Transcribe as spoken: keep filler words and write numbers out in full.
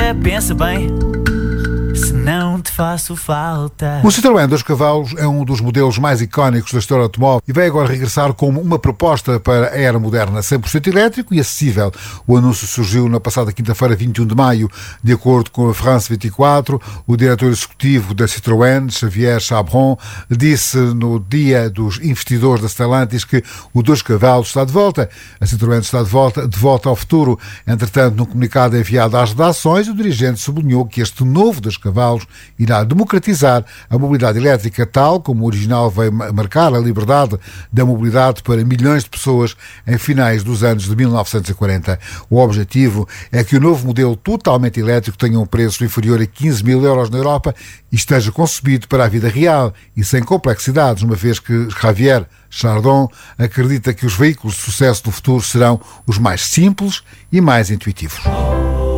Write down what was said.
agora pensa bem, se não te faço falta. O Citroën dois cavalos é um dos modelos mais icónicos da história automóvel e vai agora regressar como uma proposta para a era moderna, cem por cento elétrico e acessível. O anúncio surgiu na passada quinta-feira, vinte e um de maio, de acordo com a France vinte e quatro. O diretor executivo da Citroën, Xavier Chabron, disse no dia dos investidores da Stellantis que o dois cavalos está de volta. A Citroën está de volta, de volta ao futuro. Entretanto, num comunicado enviado às redações, o dirigente sublinhou que este novo dois cavalos irá democratizar a mobilidade elétrica, tal como o original veio marcar a liberdade da mobilidade para milhões de pessoas em finais dos anos de mil novecentos e quarenta. O objetivo é que o novo modelo totalmente elétrico tenha um preço inferior a quinze mil euros na Europa e esteja concebido para a vida real e sem complexidades, uma vez que Javier Chardon acredita que os veículos de sucesso do futuro serão os mais simples e mais intuitivos.